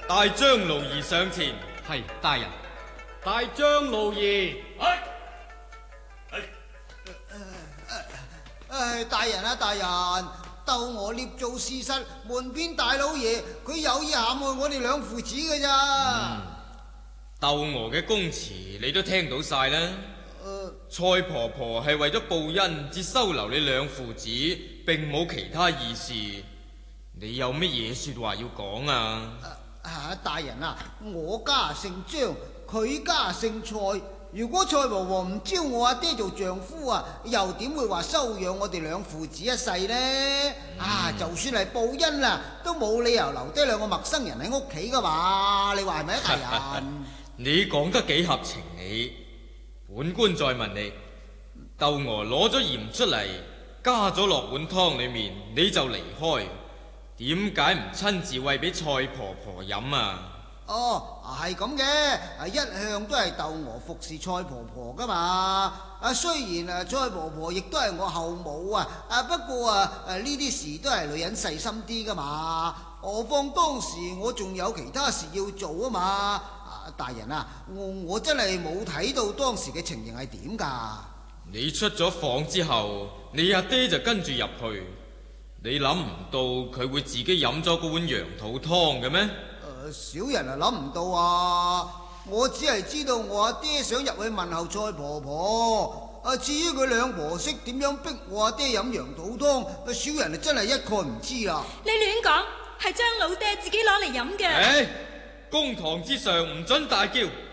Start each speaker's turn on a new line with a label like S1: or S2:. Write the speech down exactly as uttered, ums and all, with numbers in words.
S1: 大張奴兒上前。
S2: 係大人。
S3: 大張奴兒。
S4: 係
S5: 唉，大人啊，大人，鬥鵝捏造事實，瞞騙大老爺，佢有意陷害我哋兩父子嘅咋？
S1: 鬥鵝嘅供詞你都聽到晒啦。
S5: 呃、
S1: 蔡婆婆係為咗報恩至收留你兩父子，並冇其他意思。你有乜嘢說話要講啊？
S5: 啊，大人啊，我家姓張，佢家姓蔡。如果蔡婆婆唔招我阿爹做丈夫啊，又點會話收養我哋兩父子一世呢？嗯、啊，就算係報恩啦，都冇理由留低兩個陌生人喺屋企噶嘛？你話係咪啊，大人？
S1: 你講得幾合情理。本官再問你，鬥鵝攞咗鹽出嚟，加咗落碗湯裏面，你就離開，點解唔親自餵俾蔡婆婆飲啊？
S5: 哦，係咁嘅，一向都係鬥鵝服侍蔡婆婆噶嘛。啊，雖然啊蔡婆婆亦都係我後母啊，啊不過啊誒呢啲事都係女人細心啲噶嘛。何況當時我仲有其他事要做啊嘛。啊，大人啊，我我真係冇睇到當時嘅情形係點噶。
S1: 你出咗房之後，你阿爹就跟住入去，你諗唔到佢會自己飲咗嗰碗羊肚湯嘅咩？
S5: 小人啊諗唔到啊！我只係知道我阿爹想入去問候蔡婆婆，啊至於佢兩婆識點樣逼我阿爹飲羊肚湯，小人啊真係一概唔知啦。
S6: 你亂講，係張老爹自己攞嚟飲嘅。
S1: 誒，公堂之上唔准大叫，